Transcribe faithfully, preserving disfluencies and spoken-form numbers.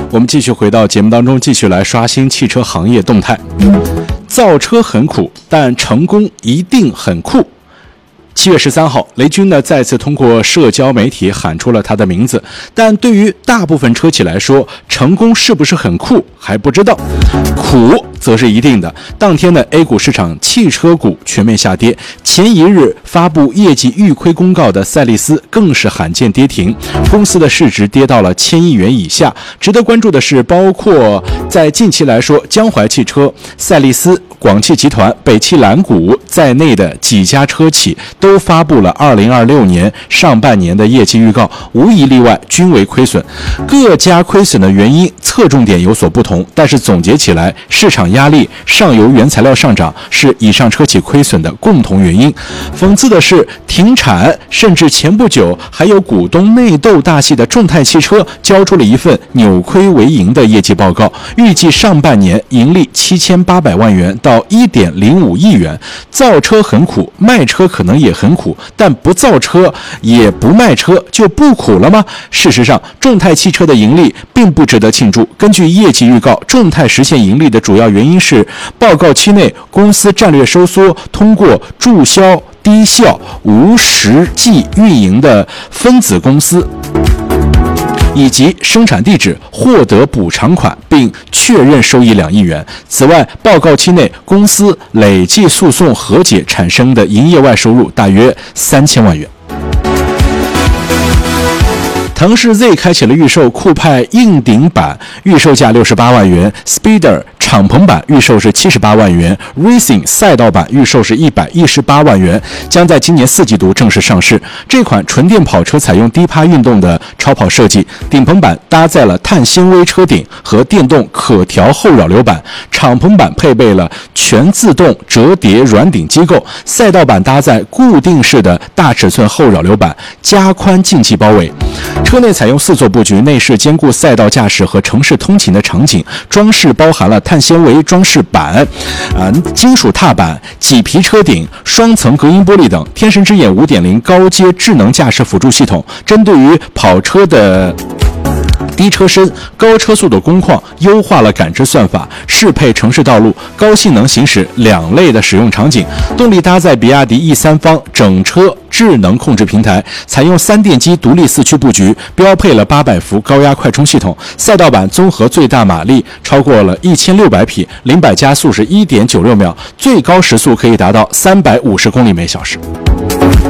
我们继续回到节目当中，继续来刷新汽车行业动态。造车很苦，但成功一定很酷。七月十三号，雷军呢再次通过社交媒体喊出了他的名字，但对于大部分车企来说，成功是不是很酷还不知道，苦则是一定的。当天呢 A 股市场汽车股全面下跌，前一日发布业绩预亏公告的赛力斯更是罕见跌停，公司的市值跌到了千亿元以下。值得关注的是，包括在近期来说，江淮汽车、赛力斯、广汽集团、北汽蓝谷在内的几家车企都发布了二零二六年上半年的业绩预告，无一例外均为亏损。各家亏损的原因侧重点有所不同，但是总结起来，市场压力、上游原材料上涨是以上车企亏损的共同原因。讽刺的是，停产甚至前不久还有股东内斗大戏的众泰汽车交出了一份扭亏为盈的业绩报告，预计上半年盈利七千八百万元到一点零五亿元。造车很苦，卖车可能也很苦，但不造车也不卖车就不苦了吗？事实上，众泰汽车的盈利并不值得庆祝。根据业绩预告，众泰实现盈利的主要原因是报告期内公司战略收缩，通过注销低效无实际运营的分子公司以及生产地址获得补偿款，并确认收益两亿元。此外，报告期内公司累计诉讼和解产生的营业外收入大约三千万元。腾势 Z 开启了预售，酷派硬顶版预售价六十八万元 ，Speeder 敞篷版预售是七十八万元 ，Racing 赛道版预售是一百一十八万元，将在今年四季度正式上市。这款纯电跑车采用低趴运动的超跑设计，顶棚版搭载了碳纤维车顶和电动可调后扰流板，敞篷版配备了全自动折叠软顶机构，赛道版搭载固定式的大尺寸后扰流板，加宽进气包围。车内采用四座布局，内饰兼顾赛道驾驶和城市通勤的场景，装饰包含了碳纤维装饰板、啊金属踏板、麂皮车顶、双层隔音玻璃等。天神之眼 五点零 高阶智能驾驶辅助系统，针对于跑车的低车身、高车速的工况，优化了感知算法，适配城市道路、高性能行驶两类的使用场景。动力搭载比亚迪 E 三方整车智能控制平台，采用三电机独立四驱布局，标配了八百伏高压快充系统。赛道版综合最大马力超过了一千六百匹，零百加速是 一点九六秒，最高时速可以达到三百五十公里每小时。